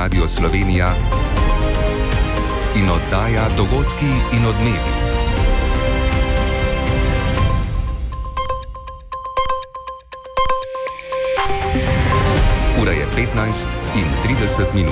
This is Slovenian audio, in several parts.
Radio Slovenija in oddaja Dogodki in odmevi. Ura je 15:30.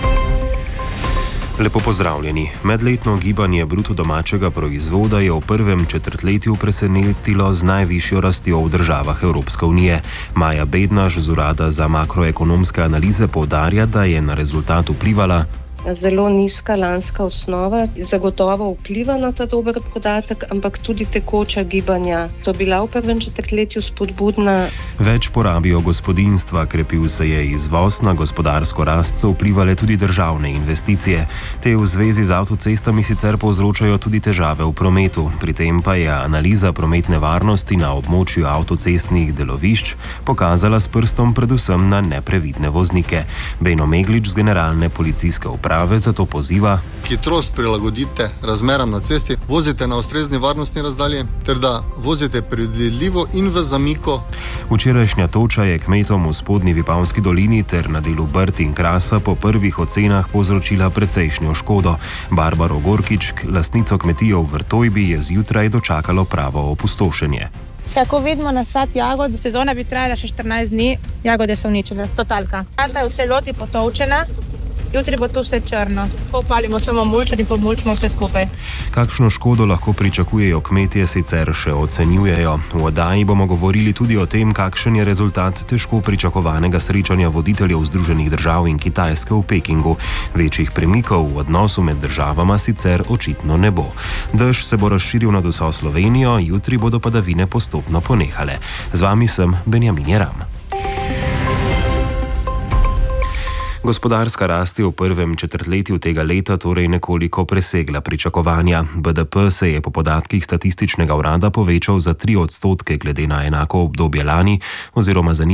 Lepo pozdravljeni. Medletno gibanje bruto domačega proizvoda je v prvem četrtletju presenetilo z najvišjo rastjo v državah Evropske unije. Maja Bednaš z Urada za makroekonomske analize poudarja, da je na rezultat vplivala zelo nizka lanska osnova, zagotovo vpliva na ta dober podatek, ampak tudi tekoča gibanja so bila v prvem četrtletju spodbudna. Več porabijo gospodinjstva, krepil se je izvoz, na gospodarsko rast so vplivale tudi državne investicije. Te v zvezi z avtocestami sicer povzročajo tudi težave v prometu. Pri tem pa je analiza prometne varnosti na območju avtocestnih delovišč pokazala s prstom predvsem na neprevidne voznike. Beno Meglič z generalne policijske uprave zato poziva: hitrost prilagodite razmeram na cesti, vozite na ustrezni varnostni razdalji ter da vozite predvidljivo in v zamiko. Včerajšnja toča je kmetom v spodnji Vipavski dolini ter na delu Brd in Krasa po prvih ocenah povzročila precejšnjo škodo. Barbaro Gorkič, lastnico kmetije v Vrtojbi, je zjutraj dočakalo pravo opustošenje. Tako vidimo na sad jagod, sezona bi trajala še 14 dni, jagode so uničene, totalka. Kanta je v celoti potovčena. Jutri bo to vse črno. Popalimo samo mulč in pomulčimo vse skupaj. Kakšno škodo lahko pričakujejo kmetje, sicer še ocenjujejo. V oddaji bomo govorili tudi o tem, kakšen je rezultat težko pričakovanega srečanja voditeljev Združenih držav in Kitajske v Pekingu. Večjih premikov v odnosu med državama sicer očitno ne bo. Dež se bo razširil nad vso Slovenijo, jutri bodo padavine postopno ponehale. Z vami sem Benjamin Jeram. Gospodarska rast je v prvem četrtletju tega leta torej nekoliko presegla pričakovanja. BDP se je po podatkih statističnega urada povečal za 3% glede na enako obdobje lani oziroma za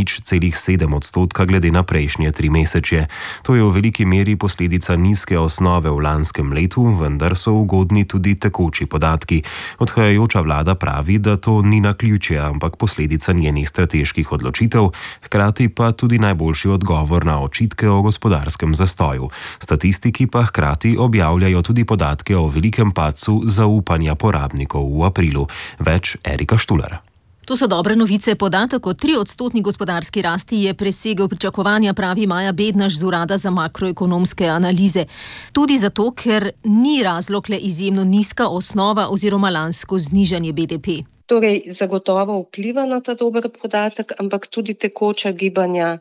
0,7% glede na prejšnje 3 mesečje. To je v veliki meri posledica nizke osnove v lanskem letu, vendar so ugodni tudi tekoči podatki. Odhajajoča vlada pravi, da to ni naključje, ampak posledica njenih strateških odločitev, hkrati pa tudi najboljši odgovor na očitke o gospodarskem zastoju. Statistiki pa hkrati objavljajo tudi podatke o velikem padcu zaupanja porabnikov v aprilu. Več Erika Štular. To so dobre novice. Podatek o 3% gospodarski rasti je presegel pričakovanja, pravi Maja Bednaš z Urada za makroekonomske analize. Tudi zato, ker ni razlog le izjemno nizka osnova oziroma lansko znižanje BDP. Torej, zagotovo vpliva na ta dober podatek, ampak tudi tekoča gibanja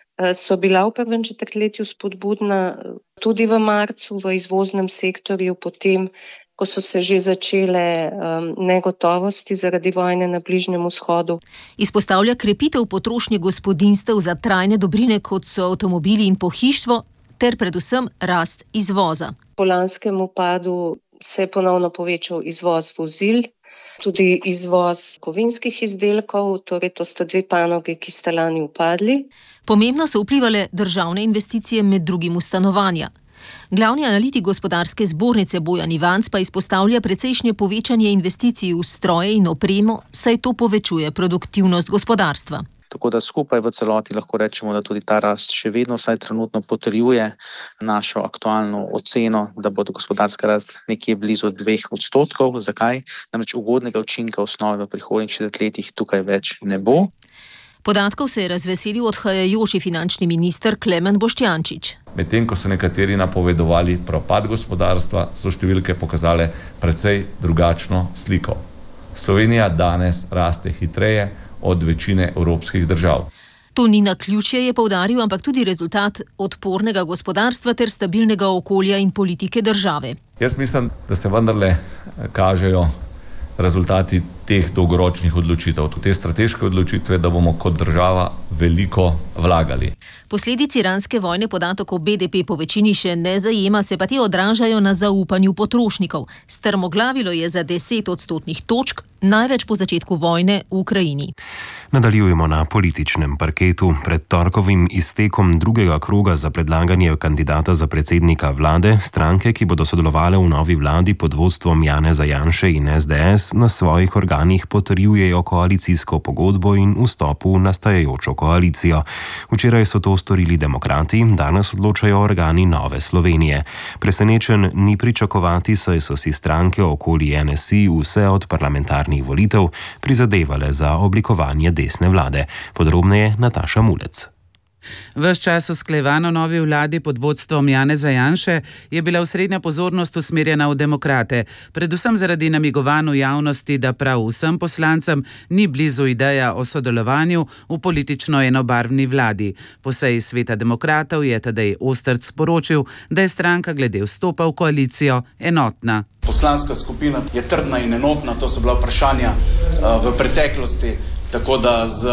so bila v prvem četrtletju spodbudna, tudi v marcu v izvoznem sektorju, potem, ko so se že začele negotovosti zaradi vojne na Bližnjem vzhodu. Izpostavlja krepitev potrošnje gospodinjstev za trajne dobrine, kot so avtomobili in pohištvo, ter predvsem rast izvoza. Po lanskem upadu se je ponovno povečal izvoz vozil, tudi izvoz kovinskih izdelkov, torej to sta dve panogi, ki sta lani upadli. Pomembno so vplivale državne investicije, med drugim v stanovanja. Glavni analitik gospodarske zbornice Bojan Ivanc pa izpostavlja precejšnje povečanje investicij v stroje in opremo, saj to povečuje produktivnost gospodarstva. Tako da skupaj v celoti lahko rečemo, da tudi ta rast še vedno vsaj trenutno potrjuje našo aktualno oceno, da bo gospodarska rast nekje blizu 2%. Zakaj? Namreč ugodnega učinka osnove v prihodnjih četrtletjih tukaj več ne bo. Podatkov se je razveselil odhajajoči finančni minister Klemen Boštjančič. Medtem ko so nekateri napovedovali propad gospodarstva, so številke pokazale precej drugačno sliko. Slovenija danes raste hitreje od večine evropskih držav. To ni naključje, je poudaril, ampak tudi rezultat odpornega gospodarstva ter stabilnega okolja in politike države. Jaz mislim, da se vendarle kažejo rezultati teh dolgoročnih odločitev, te strateške odločitve, da bomo kot država veliko vlagali. Posledic iranske vojne podatek o BDP po večini še ne zajema, se pa te odražajo na zaupanju potrošnikov. Strmoglavilo je za 10 odstotnih točk, največ po začetku vojne v Ukrajini. Nadaljujemo na političnem parketu. Pred torkovim iztekom drugega kroga za predlaganje kandidata za predsednika vlade, stranke, ki bodo sodelovale v novi vladi pod vodstvom Janeza Janše in SDS, na svojih organizacijah organih potrjujejo koalicijsko pogodbo in vstop v nastajajočo koalicijo. Včeraj so to storili demokrati, danes odločajo organi Nove Slovenije. Presenečen ni pričakovati, saj so si stranke okoli NSI vse od parlamentarnih volitev prizadevale za oblikovanje desne vlade. Podrobneje Nataša Mulec. Ves čas usklajevano novi vladi pod vodstvom Janeza Janše je bila osrednja pozornost usmerjena v demokrate, predvsem zaradi namigovanj v javnosti, da prav vsem poslancem ni blizu ideja o sodelovanju v politično enobarvni vladi. Po seji Sveta demokratov je Tadej Osterc sporočil, da je stranka glede vstopa v koalicijo enotna. Poslanska skupina je trdna in enotna, to so bila vprašanja v preteklosti, tako da z,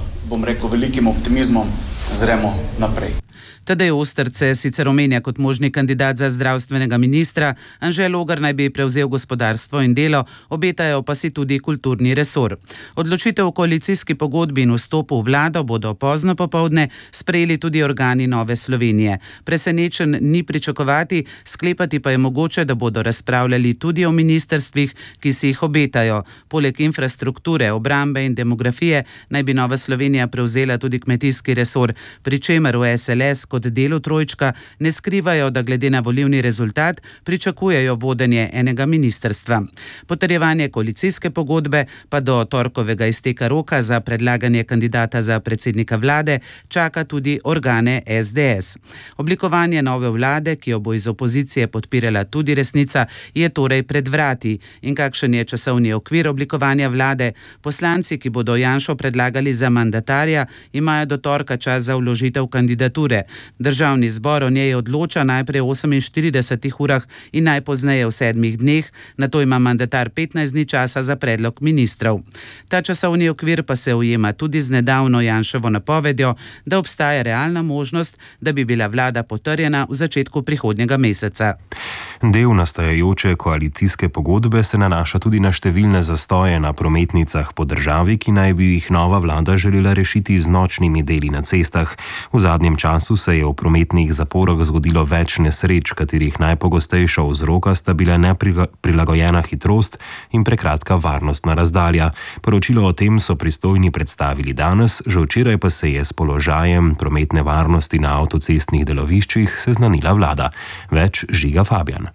velikim optimizmom zremo naprej. Tadej Osterc se sicer omenja kot možni kandidat za zdravstvenega ministra, Anže Logar naj bi prevzel gospodarstvo in delo, obetajo pa si tudi kulturni resor. Odločitev o koalicijski pogodbi in vstopu v vlado bodo pozno popoldne sprejeli tudi organi Nove Slovenije. Presenečen ni pričakovati, sklepati pa je mogoče, da bodo razpravljali tudi o ministrstvih, ki si jih obetajo. Poleg infrastrukture, obrambe in demografije naj bi Nova Slovenija prevzela tudi kmetijski resor, pri čemer v SLS kot delu trojčka ne skrivajo, da glede na volilni rezultat pričakujejo vodenje enega ministrstva. Potrjevanje koalicijske pogodbe pa do torkovega izteka roka za predlaganje kandidata za predsednika vlade čaka tudi organe SDS. Oblikovanje nove vlade, ki jo bo iz opozicije podpirala tudi Resnica, je torej pred vrati. In kakšen je časovni okvir oblikovanja vlade? Poslanci, ki bodo Janšo predlagali za mandatarja, imajo do torka čas za vložitev kandidature. Državni zbor o njej odloča najprej v 48 urah in najpozneje v 7 dneh, nato ima mandatar 15 dni časa za predlog ministrov. Ta časovni okvir pa se ujema tudi z nedavno Janševo napovedjo, da obstaja realna možnost, da bi bila vlada potrjena v začetku prihodnjega meseca. Del nastajajoče koalicijske pogodbe se nanaša tudi na številne zastoje na prometnicah po državi, ki naj bi jih nova vlada želela rešiti z nočnimi deli na cestah. V zadnjem času se je v prometnih zaporah zgodilo več nesreč, katerih najpogostejša vzroka sta bila neprilagojena hitrost in prekratka varnostna razdalja. Poročilo o tem so pristojni predstavili danes, že včeraj pa se je s položajem prometne varnosti na avtocestnih deloviščih seznanila vlada. Več Žiga Fabjan.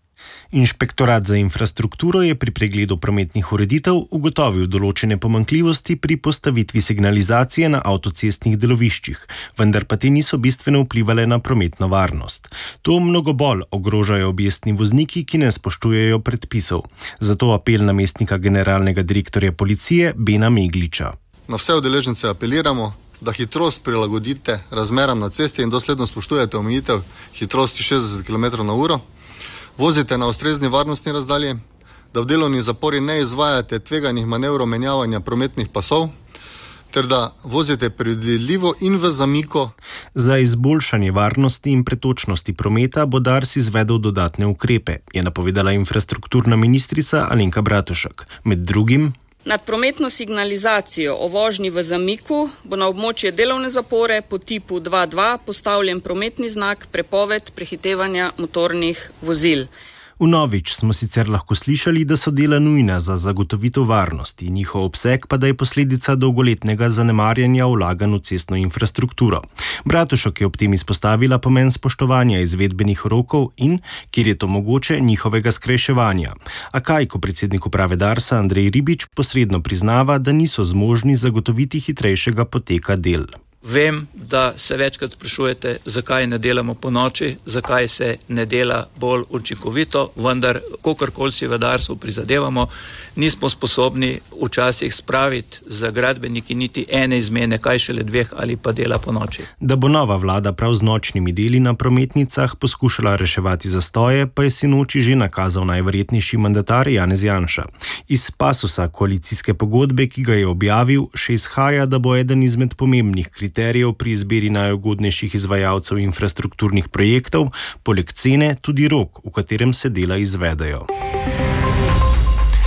Inšpektorat za infrastrukturo je pri pregledu prometnih ureditev ugotovil določene pomanjkljivosti pri postavitvi signalizacije na avtocestnih deloviščih, vendar pa te niso bistveno vplivale na prometno varnost. To mnogo bolj ogrožajo objestni vozniki, ki ne spoštujejo predpisov. Zato apel namestnika generalnega direktorja policije Bena Megliča. Na vse udeležence apeliramo, da hitrost prilagodite razmeram na cesti in dosledno spoštujete omejitev hitrosti 60 km/h. Vozite na ustrezni varnostni razdalji, da v delovni zapori ne izvajate tveganih manevrov menjavanja prometnih pasov, ter da vozite predvidljivo in v zamiku. Za izboljšanje varnosti in pretočnosti prometa bo Dars izvedel dodatne ukrepe, je napovedala infrastrukturna ministrica Alenka Bratušek. Med drugim: nad prometno signalizacijo o vožnji v zamiku bo na območje delovne zapore po tipu 2.2 postavljen prometni znak prepoved prehitevanja motornih vozil. Vnovič smo sicer lahko slišali, da so dela nujna za zagotovitev varnosti, njihov obseg pa da je posledica dolgoletnega zanemarjanja vlaganj v cestno infrastrukturo. Bratušek je ob tem izpostavila pomen spoštovanja izvedbenih rokov in, kjer je to mogoče, njihovega skrajševanja. A kaj, ko predsednik uprave Darsa Andrej Ribič posredno priznava, da niso zmožni zagotoviti hitrejšega poteka del. Vem, da se večkrat sprašujete, zakaj ne delamo po noči, zakaj se ne dela bolj učinkovito, vendar, kolikor si v Darsu prizadevamo, nismo sposobni včasih spraviti za gradbeniki niti ene izmene, kaj šele 2 ali pa dela po noči. Da bo nova vlada prav z nočnimi deli na prometnicah poskušala reševati zastoje, pa je sinoči že nakazal najverjetnejši mandatar Janez Janša. Iz pasusa koalicijske pogodbe, ki ga je objavil, še izhaja, da bo eden izmed pomembnih kriterijev pri izbiri najugodnejših izvajalcev infrastrukturnih projektov, poleg cene tudi rok, v katerem se dela izvedejo.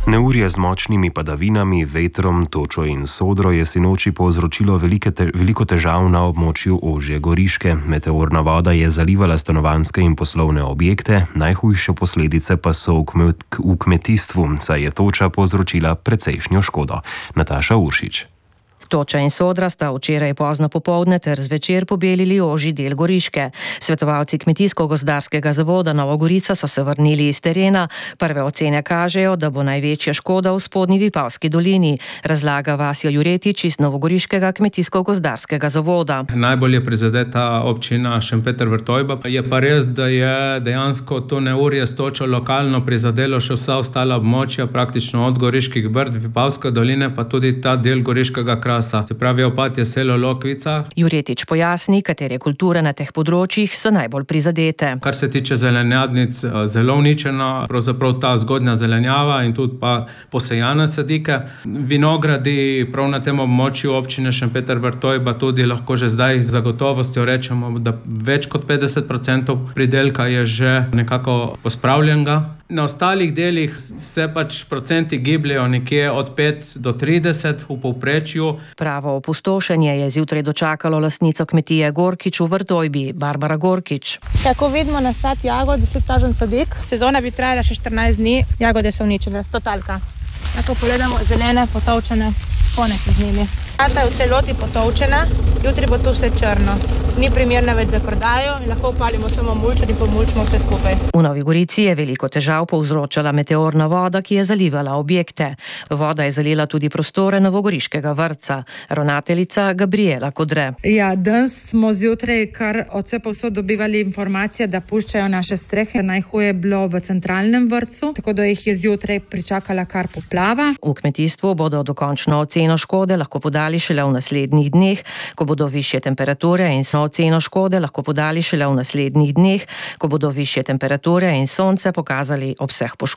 Neurje z močnimi padavinami, vetrom, točo in sodro je sinoči povzročilo veliko težav na območju ožje Goriške. Meteorna voda je zalivala stanovanjske in poslovne objekte, najhujše posledice pa so v kmetijstvu, saj je toča povzročila precejšnjo škodo. Nataša Uršič. Toča in sodra sta včeraj pozno popoldne ter zvečer pobelili ožji del Goriške. Svetovalci Kmetijsko-gozdarskega zavoda Nova Gorica so se vrnili iz terena. Prve ocene kažejo, da bo največja škoda v spodnji Vipavski dolini, razlaga Vasja Juretič iz Novogoriškega Kmetijsko-gozdarskega zavoda. Najbolj je prizadeta občina Šempeter-Vrtojba. Je pa res, da je dejansko to neurje s točo lokalno prizadelo še vsa ostala območja, praktično od Goriških Brd, Vipavske doline, pa tudi ta del Goriškega krasa. Se pravi, Opatje, selo Lokvica. Juretič pojasni, katere kulture na teh področjih so najbolj prizadete. Kar se tiče zelenjadnic, zelo uničeno, pravzaprav ta zgodnja zelenjava in tudi pa posejane sadike. Vinogradi prav na tem območju občine Šempeter-Vrtojba tudi lahko že zdaj z zagotovostjo rečemo, da več kot 50% pridelka je že nekako pospravljenega. Na ostalih delih se pač procenti gibljajo nekje od 5 do 30 v povprečju. Pravo opustošenje je zjutraj dočakalo lastnico kmetije Gorkič v Vrtojbi, Barbara Gorkič. Tako vidimo nasad jagod, 10-tažen sadik. Sezona bi trajala še 14 dni, jagode so uničene, totalka. Tako pogledamo, zelene, potovčene, konec z njimi. Tata je v celoti potovčena, jutri bo to vse črno. Ni primerna več za prodajo in lahko upalimo samo mulč in pomulčimo vse skupaj. V Novi Gorici je veliko težav povzročala meteorna voda, ki je zalivala objekte. Voda je zalila tudi prostore Novogoriškega vrtca. Ravnateljica Gabriela Kodre. Ja, danes smo zjutraj kar od vse povsod dobivali informacije, da puščajo naše strehe. Najhuje je bilo v centralnem vrtcu, tako da jih je zjutraj pričakala kar poplava. V kmetijstvu bodo dokončno oceno škode lahko podali šele v naslednjih dneh, ko bodo višje temperature in oceno škode lahko podali šele v naslednjih dneh, ko bodo višje temperature in sonce pokazali obseg poškodb.